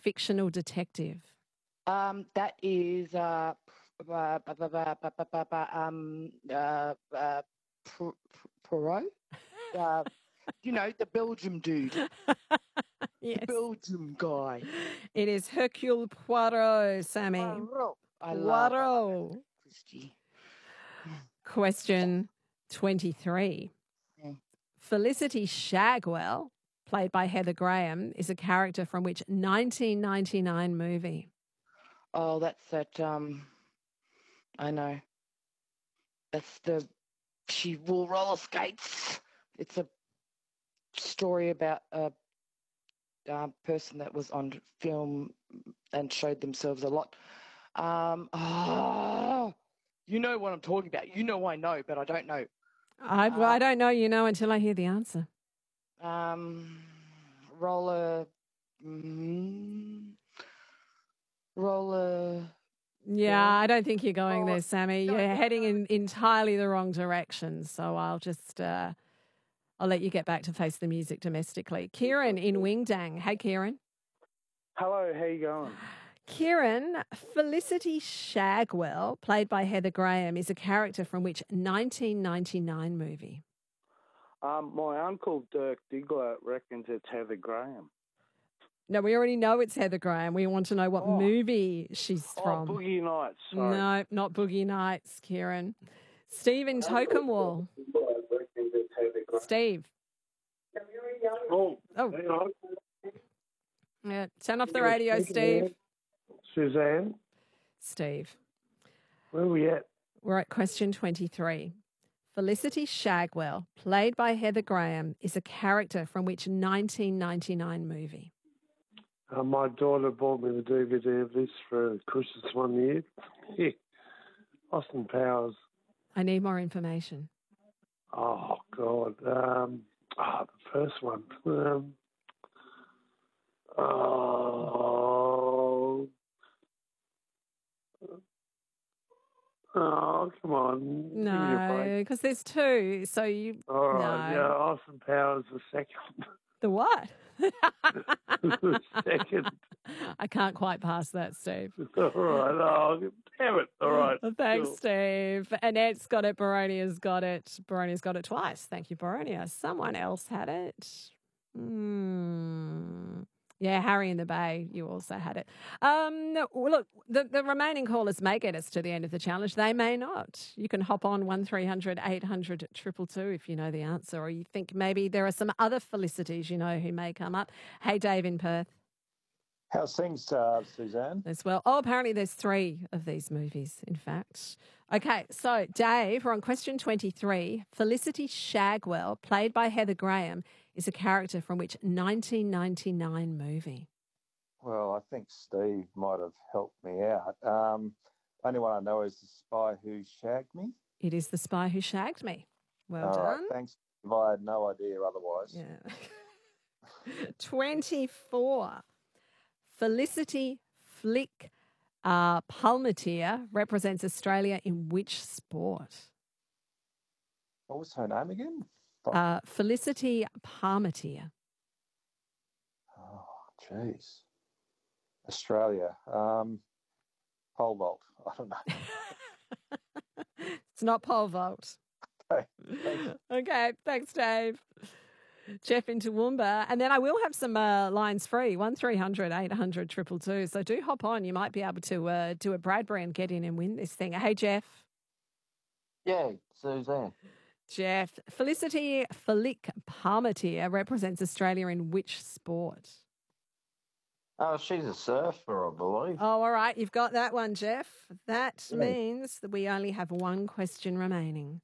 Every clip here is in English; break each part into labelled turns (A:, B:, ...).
A: fictional detective?
B: That is Poirot. The Belgium dude.
A: Yes.
B: The Belgium guy.
A: It is Hercule Poirot, Sammy.
B: Poirot. I
A: Poirot.
B: Christy.
A: Question 23. Felicity Shagwell, played by Heather Graham, is a character from which 1999 movie?
B: Oh, that's that. I know. That's she wore roller skates. It's a story about a person that was on film and showed themselves a lot. You know what I'm talking about. You know I know, but I don't know.
A: I don't know until I hear the answer.
B: Roller. Roller.
A: Yeah, I don't think you're going there, Sammy. You're heading in entirely the wrong direction. So I'll just I'll let you get back to Face the Music domestically. Kieran in Wingdang. Hey, Kieran.
C: Hello, how you going?
A: Kieran, Felicity Shagwell, played by Heather Graham, is a character from which 1999 movie?
C: My uncle Dirk Diggler reckons it's Heather Graham.
A: No, we already know it's Heather Graham. We want to know what movie she's from.
C: Boogie Nights. Sorry.
A: No, not Boogie Nights, Kieran. Steve in Tocumwal. Steve.
C: Oh.
A: Yeah, turn off the radio, Steve.
C: Suzanne.
A: Steve.
C: Where are we at?
A: We're at question 23. Felicity Shagwell, played by Heather Graham, is a character from which 1999 movie?
C: My daughter bought me the DVD of this for Christmas one year. Austin Powers.
A: I need more information.
C: Oh, God. The first one. Oh, come on.
A: No, because there's two. So you.
C: All right.
A: No.
C: Yeah, Austin Powers the second.
A: The what?
C: The second.
A: I can't quite pass that, Steve.
C: All right. Oh, damn it. All right.
A: Thanks, cool. Steve. Annette's got it. Baronia's got it. Baronia's got it twice. Thank you, Baronia. Someone else had it. Yeah, Harry in the Bay, you also had it. Look, the remaining callers may get us to the end of the challenge. They may not. You can hop on 1300 800 222 if you know the answer, or you think maybe there are some other Felicities you know who may come up. Hey, Dave in Perth.
D: How's things, Suzanne?
A: As well. Oh, apparently there's 3 of these movies, in fact. Okay, so Dave, we're on question 23. Felicity Shagwell, played by Heather Graham, is a character from which 1999 movie?
D: Well, I think Steve might have helped me out. Only one I know is The Spy Who Shagged Me.
A: It is The Spy Who Shagged Me. Well
D: All
A: done.
D: right, thanks. I had no idea otherwise.
A: Yeah. 24. Felicity Flick Palmetier represents Australia in which sport?
D: What was her name again?
A: Felicity Palmetier.
D: Oh, jeez. Australia. Pole vault. I don't know.
A: It's not pole vault. Okay, thanks, Dave. Jeff in Toowoomba. And then I will have some lines free, 1300 800 222. So do hop on. You might be able to do a Bradbury and get in and win this thing. Hey, Jeff.
E: Yeah, Suzanne.
A: Jeff. Felicity Flick Palmetier represents Australia in which sport?
E: Oh, she's a surfer, I believe.
A: Oh, all right. You've got that one, Jeff. That means that we only have one question remaining.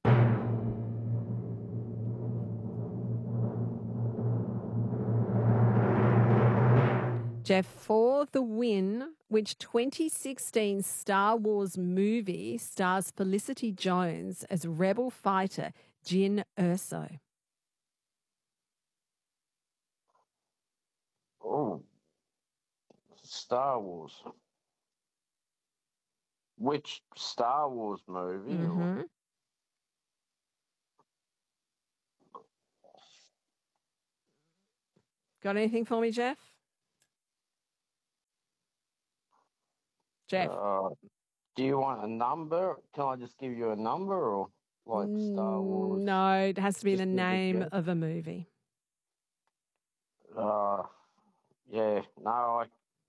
A: Jeff, for the win, which 2016 Star Wars movie stars Felicity Jones as rebel fighter Jyn Erso?
E: Oh, Star Wars. Which Star Wars movie?
A: Mm-hmm. Got anything for me, Jeff? Jeff.
E: Do you want a number? Can I just give you a number or like Star Wars?
A: No, it has to be the
E: Just give it a
A: name
E: guess.
A: of a movie.
E: Yeah, no,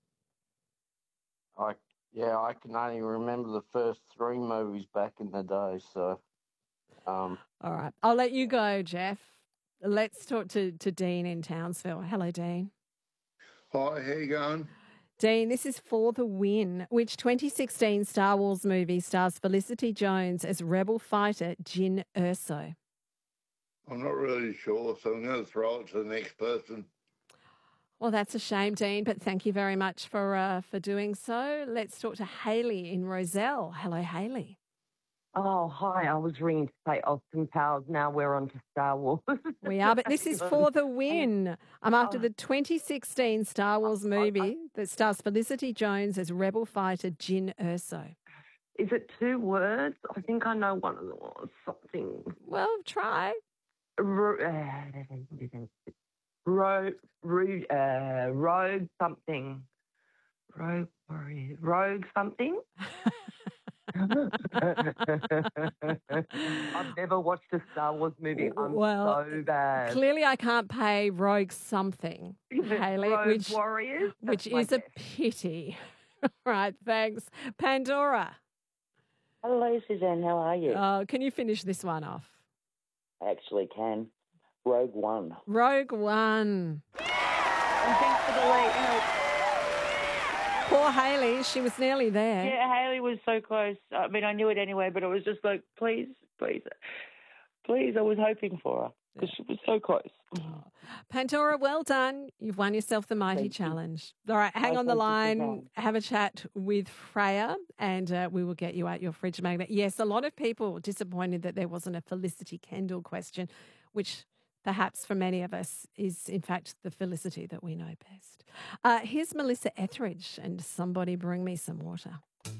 E: I can only remember the first 3 movies back in the day. So,
A: All right. I'll let you go, Jeff. Let's talk to Dean in Townsville. Hello, Dean.
F: Hi, how you going?
A: Dean, this is For the Win. Which 2016 Star Wars movie stars Felicity Jones as rebel fighter Jyn Erso?
F: I'm not really sure, so I'm going to throw it to the next person.
A: Well, that's a shame, Dean, but thank you very much for doing so. Let's talk to Hayley in Roselle. Hello, Hayley.
G: Oh, hi. I was ringing to say Austin Powers. Now we're on to Star Wars.
A: We are, but this is For the Win. I'm after the 2016 Star Wars movie that stars Felicity Jones as rebel fighter Jyn Erso.
G: Is it 2 words? I think I know one of them was something.
A: Well, try.
G: Rogue something. Rogue warrior. Rogue something? I've never watched a Star Wars movie. I'm so bad.
A: Clearly I can't pay Rogue something, Hayley,
G: Rogue Warriors?
A: which
G: That's my
A: is a pity. Right, thanks. Pandora.
H: Hello, Suzanne. How are you?
A: Can you finish this one off?
H: I actually can. Rogue One.
A: Rogue One.
H: And thanks for the late help.
A: Poor Hayley, she was nearly there.
H: Yeah, Hayley was so close. I mean, I knew it anyway, but it was just like, please, please, please. I was hoping for her because she was so close.
A: Oh. Pandora, well done. You've won yourself the Mighty Challenge. All right, hang on the line. Have a chat with Freya and we will get you out your fridge magnet. Yes, a lot of people were disappointed that there wasn't a Felicity Kendall question, which perhaps for many of us is in fact the Felicity that we know best. Here's Melissa Etheridge and Somebody Bring Me Some Water.